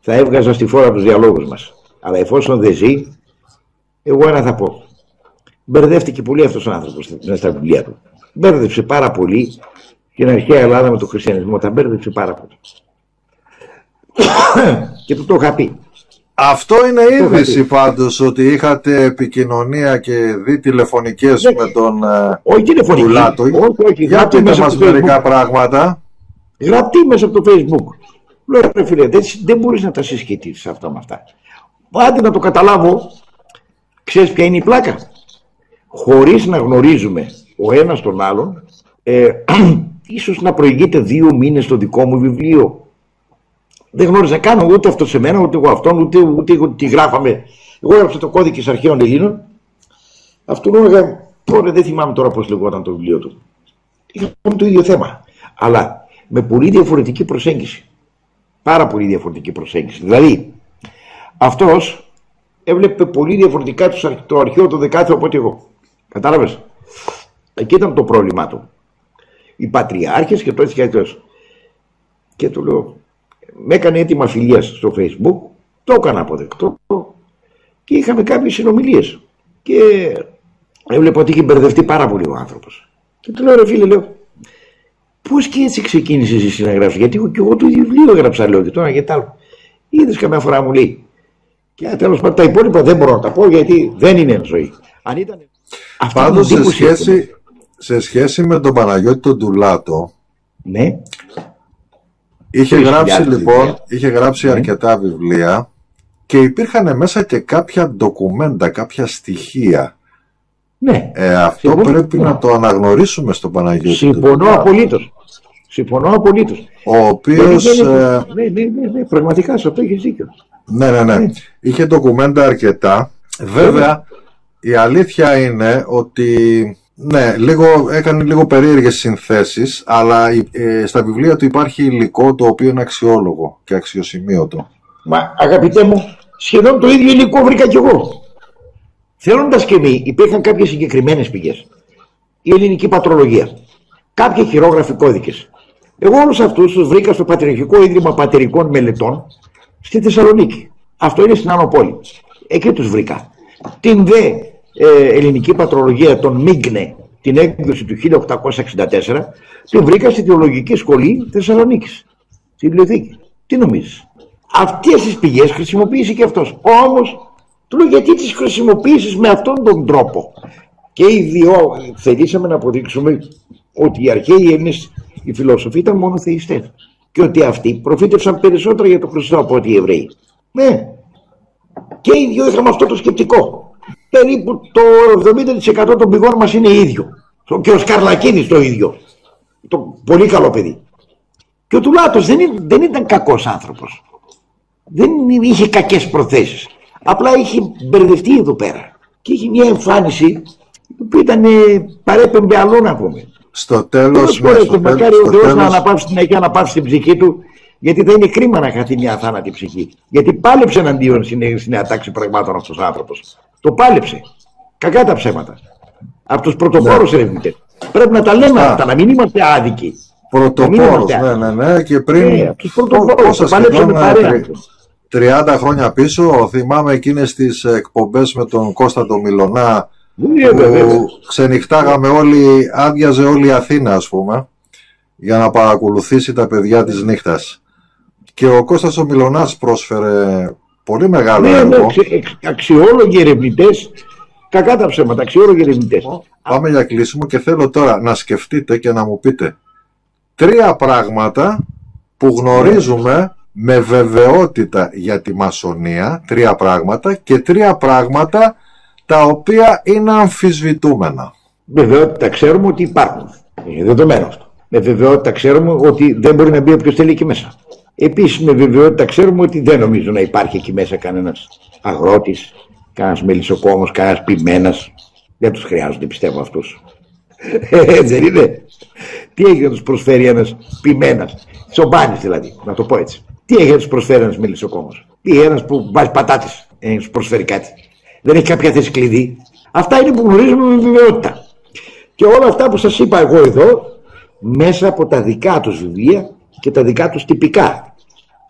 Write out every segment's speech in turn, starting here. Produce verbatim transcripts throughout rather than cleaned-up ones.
θα έβγαζα στη φόρα τους διαλόγους μας. Αλλά εφόσον δεν ζει, εγώ ένα θα πω. Μπερδεύτηκε πολύ αυτός ο άνθρωπος στα βιβλία του. Μπέρδεψε πάρα πολύ την αρχαία Ελλάδα με τον χριστιανισμό. Τα μπέρδεψε πάρα πολύ. Και του το είχα πει. Αυτό είναι είδηση πάντως, ότι είχατε επικοινωνία και δει τηλεφωνικές ναι, με τον Ντουλάτο. Όχι, όχι. Για πείτε μας μερικά πράγματα. Γραπτή μέσα από το Facebook. Λέω ρε φίλε, δεν, δεν μπορείς να τα συσχετίσεις αυτά με αυτά. Άντε να το καταλάβω. Ξέρεις ποια είναι η πλάκα? Χωρίς να γνωρίζουμε ο ένας τον άλλον, ε, ίσως να προηγείται δύο μήνες το δικό μου βιβλίο. Δεν γνώριζα καν ούτε αυτό σε μένα, ούτε εγώ αυτόν, ούτε, ούτε, ούτε τι γράφαμε. Εγώ έγραψα το Κώδικες Αρχαίων Ελλήνων. Αυτό έλεγα, τώρα δεν θυμάμαι τώρα πώς λεγόταν το βιβλίο του. Είχαμε το ίδιο θέμα. Αλλά με πολύ διαφορετική προσέγγιση. Πάρα πολύ διαφορετική προσέγγιση. Δηλαδή, αυτός έβλεπε πολύ διαφορετικά το αρχαίο το δεκάθεο από ότι εγώ. Κατάλαβες? Εκεί ήταν το πρόβλημά του. Οι πατριάρχες και το έτσι και έτσι. Και του λέω, με έκανε έτοιμα φιλίας στο Facebook, το έκανα αποδεκτό και είχαμε κάποιες συνομιλίες. Και έβλεπα ότι είχε μπερδευτεί πάρα πολύ ο άνθρωπος. Και του λέω, ρε φίλε, λέω, πώς και έτσι ξεκίνησες εσύ να γράψεις? Γιατί και εγώ το βιβλίο έγραψα, λέω, και τώρα γιατί άλλο. Είδες καμιά φορά μου λέει. Και τέλος πάντων τα υπόλοιπα δεν μπορώ να τα πω γιατί δεν είναι ζωή. Αν ήταν... Πάντως σε σχέση, σε σχέση με τον Παναγιώτη τον Ντουλάτο, ναι. Είχε γράψει λοιπόν, είχε γράψει ναι. αρκετά βιβλία και υπήρχαν μέσα και κάποια ντοκουμέντα, κάποια στοιχεία. Ναι. Ε, αυτό συμφωνώ. Πρέπει να το αναγνωρίσουμε στον Παναγιώτη. Συμφωνώ απολύτως. Συμφωνώ απολύτως. Ο οποίος... Ναι, ναι, ναι, ναι, ναι, πραγματικά σε αυτό έχεις δίκιο. Ναι, ναι, ναι. ναι. Είχε ντοκουμέντα αρκετά. Βέβαια, η αλήθεια είναι ότι... Ναι, λίγο, έκανε λίγο περίεργες συνθέσεις, αλλά ε, στα βιβλία του υπάρχει υλικό το οποίο είναι αξιόλογο και αξιοσημείωτο. Μα αγαπητέ μου, σχεδόν το ίδιο υλικό βρήκα κι εγώ. Θέλοντας και μη, υπήρχαν κάποιες συγκεκριμένες πηγές. Η ελληνική πατρολογία, κάποια χειρόγραφοι κώδικες. Εγώ όλους αυτούς τους βρήκα στο Πατριαρχικό Ίδρυμα Πατερικών Μελετών στη Θεσσαλονίκη. Αυτό είναι στην Άνω Πόλη. Εκεί τους βρήκα. Την δε Ε, ελληνική πατρολογία των Μίγνε, την έκδοση του χίλια οκτακόσια εξήντα τέσσερα, την βρήκα στη Θεολογική Σχολή Θεσσαλονίκης, στη βιβλιοθήκη. Τι νομίζεις? Αυτές τις πηγές χρησιμοποίησε και αυτός. Όμως, του λέω, γιατί τις χρησιμοποίησες με αυτόν τον τρόπο? Και οι δύο θελήσαμε να αποδείξουμε ότι οι αρχαίοι Έλληνες, οι φιλόσοφοι, ήταν μόνο θεϊστές. Και ότι αυτοί προφήτευσαν περισσότερα για τον Χριστό από ότι οι Εβραίοι. Ναι. Και οι δύο είχαμε αυτό το σκεπτικό. Περίπου το εβδομήντα τοις εκατό των πηγών μας είναι ίδιο. Και ο Σκαρλακίδης το ίδιο. Το πολύ καλό παιδί. Και ο Ντουλάτος δεν, δεν ήταν κακός άνθρωπος. Δεν είχε κακές προθέσεις. Απλά είχε μπερδευτεί εδώ πέρα. Και είχε μια εμφάνιση που ήταν παρέπεμπε αλλού να πούμε. Στο τέλος... Μακάρι ο Θεός να αναπαύσει την Αγία, να αναπαύσει την ψυχή του. Γιατί θα είναι κρίμα να χαθεί μια αθάνατη ψυχή. Γιατί πάλεψε εναντίον στη νέα τάξη πραγμάτων αυτός ο άνθρωπος. Το πάλεψε. Κακά τα ψέματα. Από τους πρωτοπόρους ναι. ερευνητές. Πρέπει να τα λέμε αυτά, να μην είμαστε άδικοι. Πρωτοπόρους, ναι, ναι, ναι. Και πριν. Ναι, τους πρωτοπόρους. Το παλέψαμε παρέα. τριάντα χρόνια πίσω, θυμάμαι εκείνες τις εκπομπές με τον Κώστα τον Μιλωνά. Ναι, που βέβαια. ξενυχτάγαμε όλοι, άδειαζε όλη η Αθήνα, ας πούμε, για να παρακολουθήσει τα παιδιά της νύχτας. Και ο Κώστας ο Μιλωνάς πρόσφερε πολύ μεγάλο ναι, έργο. Ναι, αξιόλογοι ερευνητές, κακά τα ψέματα, αξιόλογοι ερευνητές. Πάμε για κλείσιμο και θέλω τώρα να σκεφτείτε και να μου πείτε τρία πράγματα που γνωρίζουμε με βεβαιότητα για τη μασονία, τρία πράγματα, και τρία πράγματα τα οποία είναι αμφισβητούμενα. Με βεβαιότητα ξέρουμε ότι υπάρχουν. Είναι δεδομένο αυτό. Με βεβαιότητα ξέρουμε ότι δεν μπορεί να μπει όποιος θέλει εκεί μέσα. Επίσης με βεβαιότητα ξέρουμε ότι δεν νομίζω να υπάρχει εκεί μέσα κανένας αγρότης, κανένας μελισσοκόμος, κανένας ποιμένας. Δεν τους χρειάζονται, πιστεύω, αυτούς. Έτσι δεν είναι? Τι έχει να τους προσφέρει ένας ποιμένας, τσομπάνης δηλαδή, να το πω έτσι? Τι έχει να τους προσφέρει ένας μελισσοκόμος? Ή ένας που βάζει πατάτες, να τους προσφέρει κάτι? Δεν έχει κάποια θέση κλειδί? Αυτά είναι που γνωρίζουμε με βεβαιότητα. Και όλα αυτά που σας είπα εγώ εδώ, μέσα από τα δικά τους βιβλία και τα δικά τους τυπικά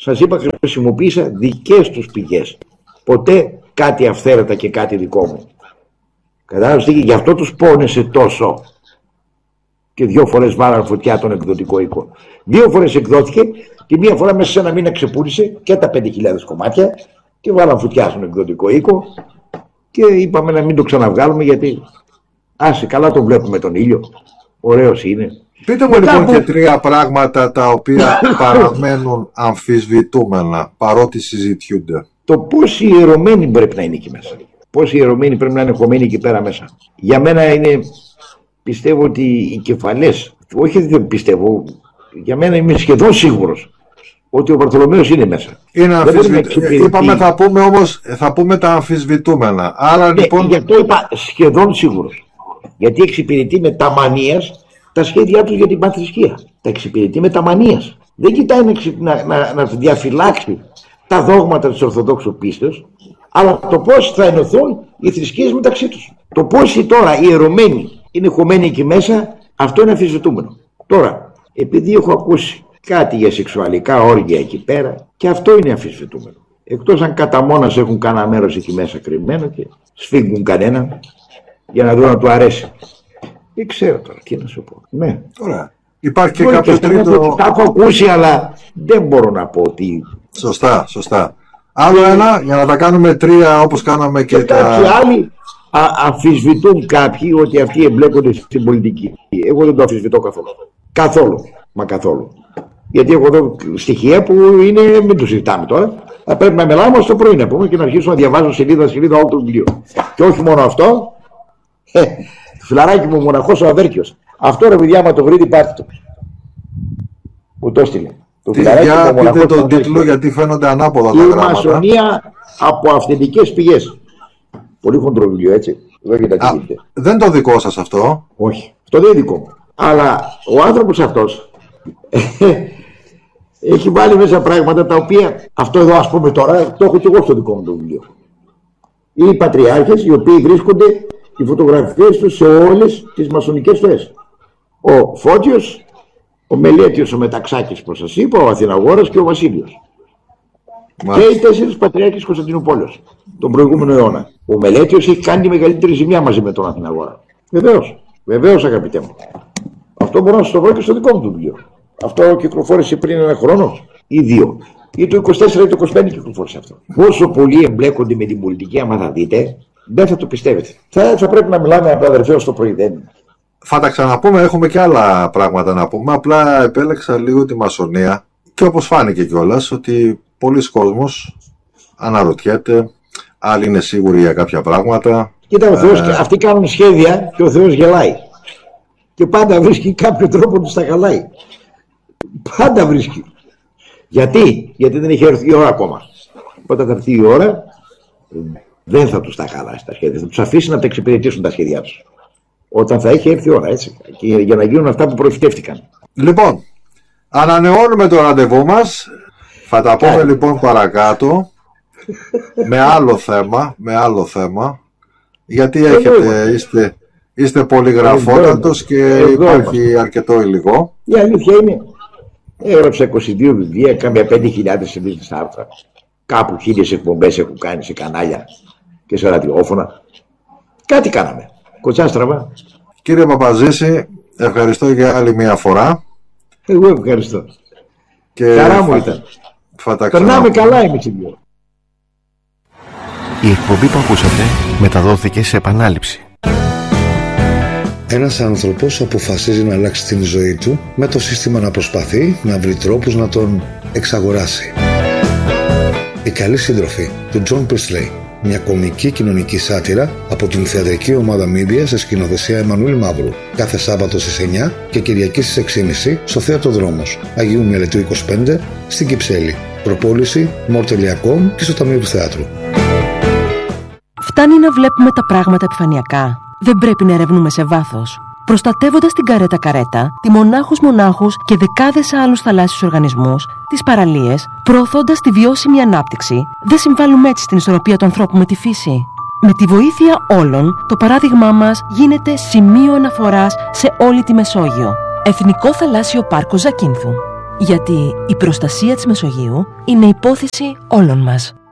Σας είπα, χρησιμοποίησα δικές τους πηγές. Ποτέ κάτι αυθαίρετα και κάτι δικό μου. Κατάλαβες, γι' αυτό τους πόνεσε τόσο. Και δύο φορές βάλαν φωτιά τον εκδοτικό οίκο. Δύο φορές εκδόθηκε και μία φορά μέσα σε ένα μήνα ξεπούλησε και τα πέντε χιλιάδες κομμάτια και βάλαν φωτιά στον εκδοτικό οίκο και είπαμε να μην το ξαναβγάλουμε γιατί άσε, καλά το βλέπουμε τον ήλιο. Ωραίος είναι. Πείτε μου λοιπόν και τρία πράγματα τα οποία παραμένουν αμφισβητούμενα παρότι συζητιούνται. Το πόσοι ιερωμένοι πρέπει να είναι εκεί μέσα. Πόσοι ιερωμένοι πρέπει να είναι χωμένοι εκεί πέρα μέσα. Για μένα είναι, πιστεύω ότι οι κεφαλές, όχι δεν πιστεύω, για μένα είμαι σχεδόν σίγουρος ότι ο Βαρθολομαίος είναι μέσα. Είναι αμφισβητούμενο. Είπαμε θα πούμε όμως, θα πούμε τα αμφισβητούμενα. Άρα ναι, λοιπόν... γι' αυτό είπα σχεδόν σίγουρος. Γιατί εξυπηρετεί με τα μανίας τα σχέδιά τους για την παθρησκεία. Τα εξυπηρετεί με τα μανίας. Δεν κοιτάει να, να, να διαφυλάξει τα δόγματα της Ορθοδόξου πίστεως, αλλά το πώς θα ενωθούν οι θρησκείες μεταξύ τους. Το πόσοι τώρα οι ιερωμένοι είναι χωμένοι εκεί μέσα, αυτό είναι αμφισβητούμενο. Τώρα, επειδή έχω ακούσει κάτι για σεξουαλικά όργια εκεί πέρα, και αυτό είναι αμφισβητούμενο. Εκτός αν κατά μόνας έχουν κανένα μέρος εκεί μέσα κρυμμένο και σφίγγουν κανέναν για να δουν να του αρέσει. Δεν ξέρω τώρα τι να σου πω. Ναι. Ωραία. Υπάρχει και κάποιο τρίτο. Τα έχω ακούσει, αλλά δεν μπορώ να πω ότι. Σωστά, σωστά. Άλλο ένα για να τα κάνουμε τρία όπως κάναμε και, και τα. Κάποιοι άλλοι α, αμφισβητούν κάποιοι ότι αυτοί εμπλέκονται στην πολιτική. Εγώ δεν το αμφισβητώ καθόλου. Καθόλου. Μα καθόλου. Γιατί έχω εδώ στοιχεία που είναι. Μην το συζητάμε τώρα. Θα πρέπει να μιλάμε στο πρωί να πούμε και να αρχίσω να διαβάζω σελίδα σελίδα όλο το βιβλίο. Και όχι μόνο αυτό. Ε, φιλαράκι μου, μοναχός ο Αβέρκιος. Αυτό ρε παιδιά, άμα το βρείτε, πάρτε το. Μου το έστειλε. Το φιλαράκι για μου, πείτε τον τίτλο, γιατί φαίνονται ανάποδα τα η γράμματα. Η μασονία από αυθεντικές πηγές. Πολύ χοντρό βιβλίο, έτσι. Εδώ και τα Α, δεν το δικό σας αυτό. Όχι. Αυτό δεν είναι δικό μου. Αλλά ο άνθρωπος αυτός έχει βάλει μέσα πράγματα τα οποία, αυτό εδώ ας πούμε τώρα, το έχω και εγώ στο δικό μου το βιβλίο. Οι πατριάρχες οι οποίοι βρίσκονται οι φωτογραφίες τους σε όλες τις μασονικές στοές. Ο Φώτιος, ο Μελέτιος, ο Μεταξάκης που σας είπα, ο Αθηναγόρας και ο Βασίλειος. Μάλιστα. Και οι τέσσερις πατριάρχες Κωνσταντινούπολεως τον προηγούμενο αιώνα. Ο Μελέτιος έχει κάνει τη μεγαλύτερη ζημιά μαζί με τον Αθηναγόρα. Βεβαίως, βεβαίως αγαπητέ μου. Αυτό μπορώ να σας το βρω και στο δικό μου το βιβλίο. Αυτό κυκλοφόρησε πριν ένα χρόνο ή δύο. Ή το είκοσι τέσσερα ή το είκοσι πέντε κυκλοφόρησε αυτό. Πόσο πολλοί εμπλέκονται με την πολιτική, άμα θα δείτε, δεν θα το πιστεύετε. Θα, θα πρέπει να μιλάμε από αδερφαίο στο πρωί. Δεν. Θα τα ξαναπούμε, έχουμε και άλλα πράγματα να πούμε. Απλά επέλεξα λίγο τη μασονία και όπως φάνηκε κιόλας ότι πολλοί κόσμος αναρωτιέται, άλλοι είναι σίγουροι για κάποια πράγματα. Κοίτα, ο Θεός, ε... αυτοί κάνουν σχέδια και ο Θεός γελάει. Και πάντα βρίσκει κάποιο τρόπο να τους τα χαλάει. Πάντα βρίσκει. Γιατί, Γιατί δεν έχει έρθει η ώρα ακόμα. Όταν θα έρθει η ώρα, δεν θα τους τα χαλάσει τα σχέδια. Θα τους αφήσει να τα εξυπηρετήσουν τα σχέδιά τους. Όταν θα έχει έρθει η ώρα, έτσι. Και για να γίνουν αυτά που προευτεύτηκαν. Λοιπόν, ανανεώνουμε το ραντεβού μας. Θα τα πούμε yeah. λοιπόν παρακάτω. με άλλο θέμα. Με άλλο θέμα. Γιατί έχετε, είστε, είστε πολυγραφότατος και εδώ υπάρχει είμαστε. αρκετό υλικό. Η αλήθεια είναι. Έγραψα είκοσι δύο βιβλία, κάμια πέντε χιλιάδες σελίδες άρθρα. Κάπου χίλιες εκπομπές έχουν κάνει σε κανάλια και σε ραδιόφωνα. Κάτι κάναμε. Κοτσάστραβα. Κύριε Παπαζήση, ευχαριστώ για άλλη μια φορά. Εγώ ευχαριστώ. Και χαρά μου ήταν. Περνάμε καλά εμείς οι δυο. Η εκπομπή που ακούσατε μεταδόθηκε σε επανάληψη. Ένας άνθρωπος αποφασίζει να αλλάξει την ζωή του με το σύστημα να προσπαθεί να βρει τρόπους να τον εξαγοράσει. Η καλή σύντροφη του John Priestley. Μια κομική κοινωνική σάτυρα από την θεατρική ομάδα Media σε σκηνοθεσία Εμμανουήλ Μαύρου. Κάθε Σάββατο στις εννιά και Κυριακή στις έξι και μισή στο Θέατρο Δρόμος, Αγίου Μελετού είκοσι πέντε, στην Κυψέλη. Προπόληση μορ τελεία κομ και στο Ταμείο του Θεάτρου. Φτάνει να βλέπουμε τα πράγματα επιφανειακά. Δεν πρέπει να ερευνούμε σε βάθος. Προστατεύοντας την καρέτα καρέτα, τη μονάχους μονάχους και δεκάδες άλλους θαλάσσιους οργανισμούς, τις παραλίες, προωθώντας τη βιώσιμη ανάπτυξη, δεν συμβάλλουμε έτσι στην ισορροπία του ανθρώπου με τη φύση. Με τη βοήθεια όλων, το παράδειγμά μας γίνεται σημείο αναφοράς σε όλη τη Μεσόγειο. Εθνικό Θαλάσσιο Πάρκο Ζακίνθου. Γιατί η προστασία της Μεσογείου είναι υπόθεση όλων μας.